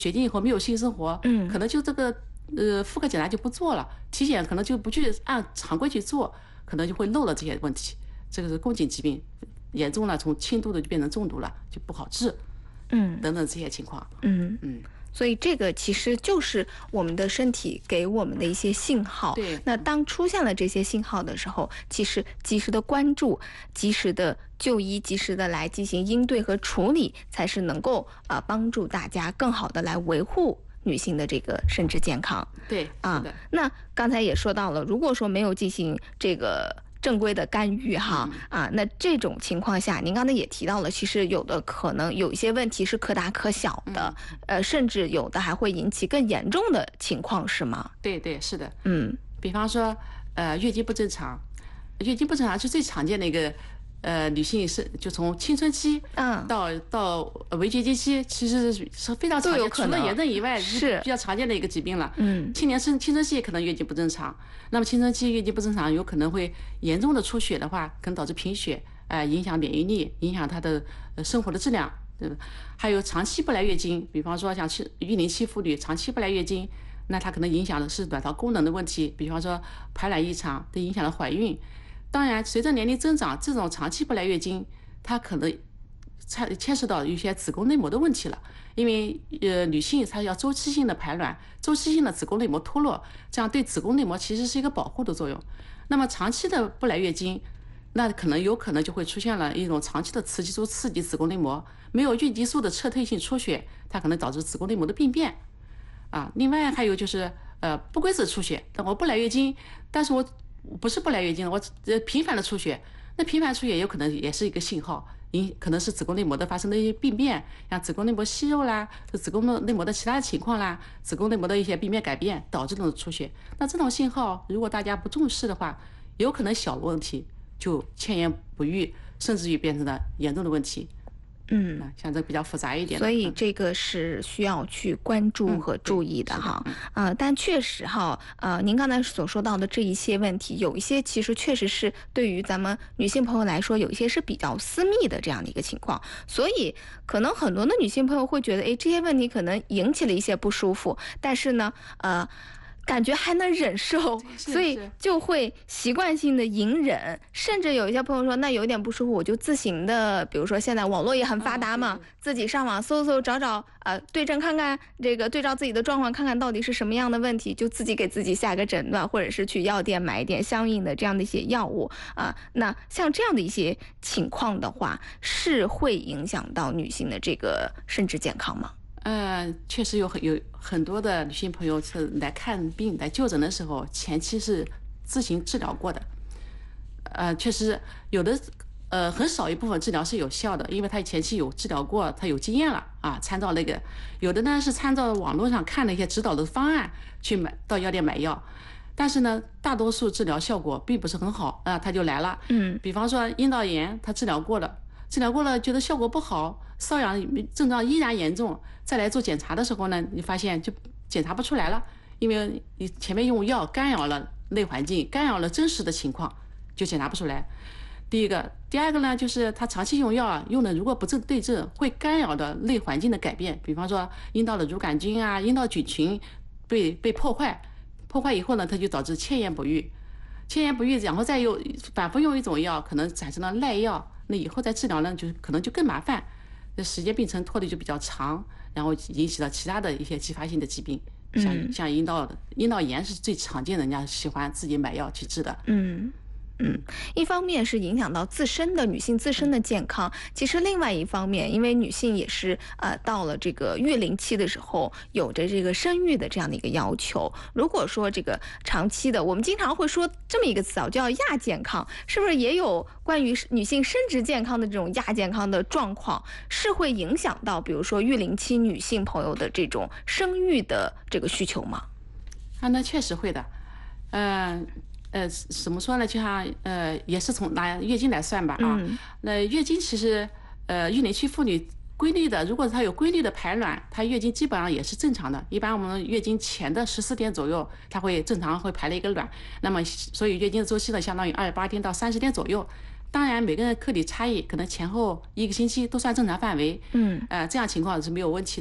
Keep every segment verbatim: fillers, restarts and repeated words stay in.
经以后没有性生活， 嗯， 可能就这个呃妇科检查就不做了，体检可能就不去按常规去做，可能就会漏了这些问题。这个是宫颈疾病，严重了从轻度的就变成重度了，就不好治， 嗯， 等等这些情况。 嗯嗯。 所以这个其实就是我们的身体给我们的一些信号。 对， 那当出现了这些信号的时候，其实及时的关注、及时的就医、及时的来进行应对和处理，才是能够呃帮助大家更好的来维护女性的这个生殖健康。 对啊，那刚才也说到了，如果说没有进行这个正规的干预哈、嗯、啊，那这种情况下，您刚才也提到了，其实有的可能有一些问题是可大可小的，嗯、呃，甚至有的还会引起更严重的情况，是吗？ 对对，是的， 嗯， 比方说，呃，月经不正常，月经不正常是最常见的一个。呃，女性是就从青春期到、嗯、到围绝经期，其实是非常常见，除了炎症以外是比较常见的一个疾病了。 嗯， 青年青青春期可能月经不正常，那么青春期月经不正常，有可能会严重的出血的话，可能导致贫血，呃，影响免疫力，影响她的呃生活的质量。对吧？还有长期不来月经，比方说像育龄期妇女长期不来月经，那她可能影响的是卵巢功能的问题，比方说排卵异常，都影响了怀孕。当然，随着年龄增长，这种长期不来月经，它可能牵牵涉到一些子宫内膜的问题了。因为呃，女性她要周期性的排卵，周期性的子宫内膜脱落，这样对子宫内膜其实是一个保护的作用。那么长期的不来月经，那可能有可能就会出现了一种长期的雌激素刺激子宫内膜，没有孕激素的撤退性出血，它可能导致子宫内膜的病变。啊，另外还有就是呃不规则出血，我不来月经，但是我不是不来月经，我呃频繁的出血，那频繁出血有可能也是一个信号，因可能是子宫内膜的发生的一些病变，像子宫内膜息肉啦，子宫内膜的其他的情况啦，子宫内膜的一些病变改变导致这种出血。那这种信号如果大家不重视的话，有可能小问题就迁延不愈，甚至于变成了严重的问题。 嗯， 像这比较复杂一点的， 所以这个是需要去关注和注意的哈。 嗯、 呃，但确实哈，呃，您刚才所说到的这一些问题，有一些其实确实是对于咱们女性朋友来说，有一些是比较私密的这样的一个情况，所以可能很多的女性朋友会觉得，哎，这些问题可能引起了一些不舒服，但是呢，呃。感觉还能忍受，所以就会习惯性的隐忍，甚至有一些朋友说，那有点不舒服，我就自行的，比如说现在网络也很发达嘛， 哦、 自己上网搜搜找找，呃，对症看看，这个对照自己的状况，看看到底是什么样的问题，就自己给自己下个诊断，或者是去药店买一点相应的这样的一些药物啊、呃。那像这样的一些情况的话，是会影响到女性的这个生殖健康吗？ 呃，确实有很有很多的女性朋友是来看病来就诊的时候，前期是自行治疗过的。呃，确实有的，呃，很少一部分治疗是有效的，因为他前期有治疗过，他有经验了啊。参照那个，有的呢是参照网络上看了一些指导的方案去买到药店买药，但是呢，大多数治疗效果并不是很好啊，他就来了。 嗯， 比方说阴道炎，他治疗过了。治疗过了，觉得效果不好，瘙痒症状依然严重，再来做检查的时候呢，你发现就检查不出来了，因为你前面用药干扰了内环境，干扰了真实的情况，就检查不出来。第一个，第二个呢，就是他长期用药啊，用的如果不正对症，会干扰的内环境的改变，比方说阴道的乳杆菌啊、阴道菌群被被破坏，破坏以后呢，它就导致迁延不愈，迁延不愈，然后再用反复用一种药，可能产生了耐药。那以后再治疗呢，就可能就更麻烦，那时间病程拖的就比较长，然后引起了其他的一些继发性的疾病，像、嗯、像阴道阴道炎是最常见的，人家喜欢自己买药去治的。 嗯。嗯，一方面是影响到自身的女性自身的健康，其实另外一方面，因为女性也是呃到了这个育龄期的时候，有着这个生育的这样的一个要求。如果说这个长期的，我们经常会说这么一个词啊，叫亚健康，是不是也有关于女性生殖健康的这种亚健康的状况，是会影响到比如说育龄期女性朋友的这种生育的这个需求吗？ 啊，那确实会的，嗯、呃。呃，怎么说呢？就像呃，也是从拿月经来算吧啊。 嗯、 那月经其实，呃，育龄期妇女规律的，如果她有规律的排卵，她月经基本上也是正常的。一般我们月经前的十四天左右，她会正常会排了一个卵。那么，所以月经的周期呢，相当于二十八天到三十天左右。当然，每个人个体差异，可能前后一个星期都算正常范围。 嗯， 呃，这样情况是没有问题的。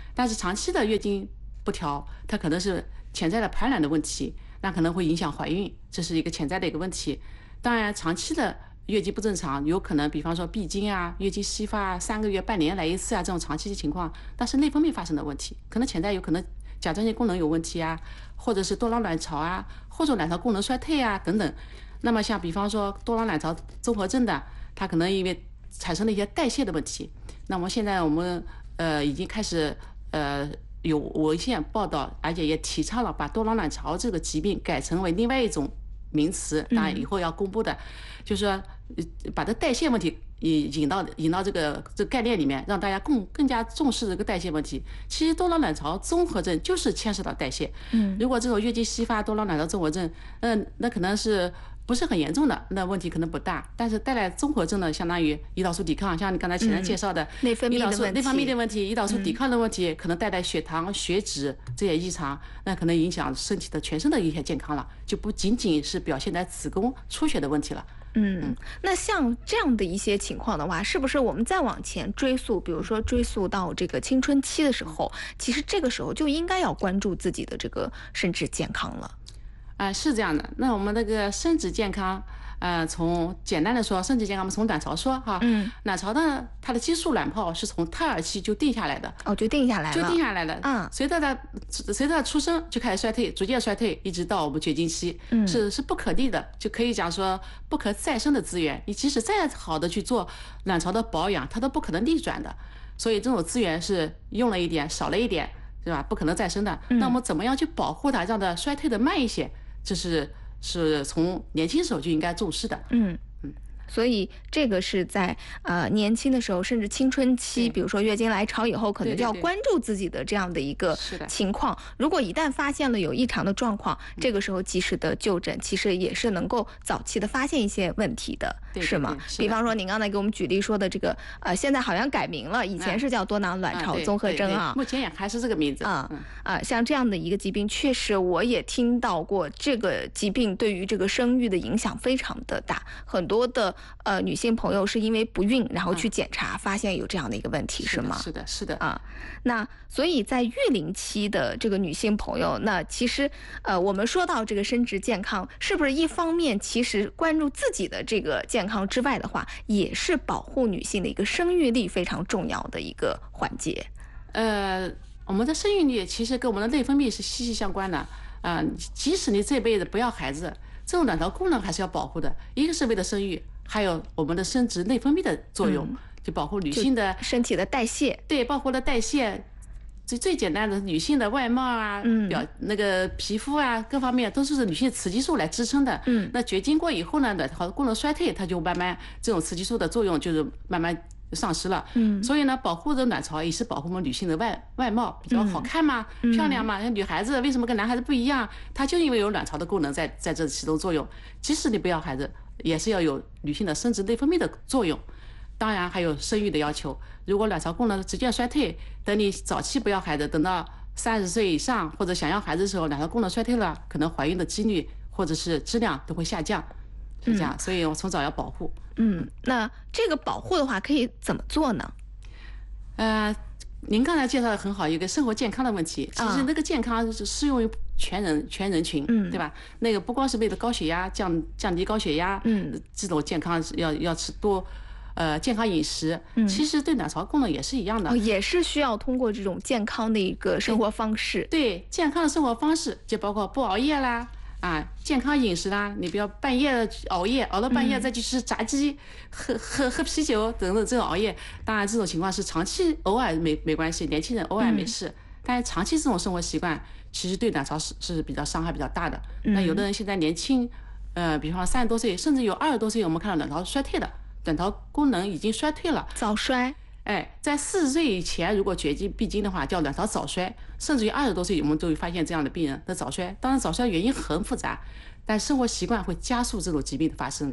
但是长期的月经不调，它可能是潜在的排卵的问题，那可能会影响怀孕，这是一个潜在的一个问题。当然，长期的月经不正常，有可能比方说闭经啊、月经稀发啊、三个月、半年来一次啊这种长期的情况，但是内分泌发生的问题，可能潜在有可能甲状腺功能有问题啊，或者是多囊卵巢啊，或者卵巢功能衰退啊等等。那么像比方说多囊卵巢综合症的，它可能因为产生了一些代谢的问题。那么现在我们呃已经开始呃有文献报道，而且也提倡了把多囊卵巢这个疾病改成为另外一种名词，当然以后要公布的，就是说把这代谢问题引引到引到这个这个概念里面，让大家更更加重视这个代谢问题。其实多囊卵巢综合症就是牵涉到代谢。嗯，如果这种月经稀发多囊卵巢综合症，嗯，那可能是不是很严重的，那问题可能不大。但是带来综合症呢，相当于胰岛素抵抗，像你刚才前面介绍的、 嗯、内分泌的问题， 内分泌的问题，胰岛素抵抗的问题，嗯、可能带来血糖、血脂这些异常，那可能影响身体的全身的一些健康了，就不仅仅是表现在子宫出血的问题了。 嗯，那像这样的一些情况的话，是不是我们再往前追溯，比如说追溯到这个青春期的时候，其实这个时候就应该要关注自己的这个生殖健康了？ 啊、呃，是这样的。那我们那个生殖健康，呃，从简单的说，生殖健康我们从卵巢说哈，嗯，卵巢呢，它的激素卵泡是从胎儿期就定下来的， 哦，就定下来了， 就定下来了， 嗯， 随着它随着它出生就开始衰退，逐渐衰退，一直到我们绝经期，嗯，是是不可逆的，就可以讲说不可再生的资源，你即使再好的去做卵巢的保养，它都不可能逆转的，所以这种资源是用了一点少了一点，对吧？不可能再生的，嗯、那我们怎么样去保护它，让它衰退的慢一些？这是是从年轻时候就应该重视的。 嗯嗯，所以这个是在呃年轻的时候，甚至青春期，比如说月经来潮以后，可能就要关注自己的这样的一个情况。如果一旦发现了有异常的状况，这个时候及时的就诊，其实也是能够早期的发现一些问题的， 对对对是吗？ 是比方说您刚才给我们举例说的这个，呃，现在好像改名了，以前是叫多囊卵巢综合征啊， 目前也还是这个名字啊啊，像这样的一个疾病，确实我也听到过，这个疾病对于这个生育的影响非常的大，很多的呃女性朋友是因为不孕，然后去检查，发现有这样的一个问题，是吗？ 是的，是的啊。那所以在育龄期的这个女性朋友，那其实呃，我们说到这个生殖健康，是不是一方面其实关注自己的这个健康之外的话，也是保护女性的一个生育力非常重要的一个环节？ 呃，我们的生育力其实跟我们的内分泌是息息相关的啊、呃。即使你这辈子不要孩子，这种卵巢功能还是要保护的，一个是为了生育，还有我们的生殖内分泌的作用。嗯，就保护女性的身体的代谢， 对，包括了代谢，最最简单的女性的外貌啊，嗯，表那个皮肤啊，各方面都是女性雌激素来支撑的。嗯，那绝经过以后呢，卵巢功能衰退，它就慢慢这种雌激素的作用就是慢慢丧失了。嗯，所以呢，保护着卵巢也是保护我们女性的外外貌比较好看嘛，嗯、漂亮嘛。女孩子为什么跟男孩子不一样？她就因为有卵巢的功能在在这起动作用。即使你不要孩子，也是要有女性的生殖内分泌的作用。当然还有生育的要求，如果卵巢功能直接衰退，等你早期不要孩子，等到三十岁以上或者想要孩子的时候，卵巢功能衰退了，可能怀孕的几率或者是质量都会下降，是这样。嗯、所以我从早要保护。 嗯，那这个保护的话可以怎么做呢？ 呃，您刚才介绍的很好，一个生活健康的问题，其实那个健康是适用于全人全人群，嗯，对吧？那个不光是为了高血压降降低高血压，嗯，这种健康要要吃多。呃，健康饮食，嗯，其实对卵巢功能也是一样的， 哦，也是需要通过这种健康的一个生活方式。 对，对健康的生活方式就包括不熬夜啦，啊，健康饮食啦，你不要半夜熬夜，熬到半夜再去吃炸鸡、嗯、喝喝喝啤酒等等这种熬夜。当然，这种情况是长期偶尔没没关系，年轻人偶尔没事，嗯、但是长期这种生活习惯其实对卵巢是是比较伤害比较大的。嗯、那有的人现在年轻，呃，比方说三十多岁，甚至有二十多岁，我们看到卵巢衰退的。卵巢功能已经衰退了， 早衰。 哎，在四十岁以前，如果绝经闭经的话，叫卵巢早衰，甚至于二十多岁，我们都会发现这样的病人的早衰。当然，早衰原因很复杂，但生活习惯会加速这种疾病的发生。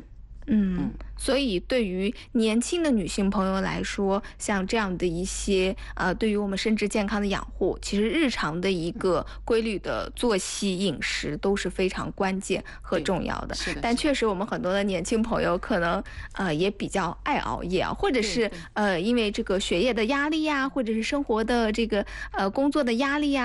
嗯，所以对于年轻的女性朋友来说，像这样的一些呃，对于我们生殖健康的养护，其实日常的一个规律的作息、饮食都是非常关键和重要的。 是的， 但确实我们很多的年轻朋友可能呃也比较爱熬夜啊，或者是呃因为这个学业的压力呀、或者是生活的这个呃工作的压力呀、